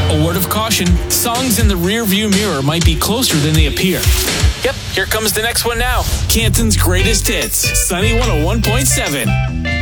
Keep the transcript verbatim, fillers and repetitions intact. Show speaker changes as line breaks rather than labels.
A word of caution, songs in the rear view mirror might be closer than they appear. Yep, here comes the next one now. Canton's greatest hits, Sunny one oh one point seven.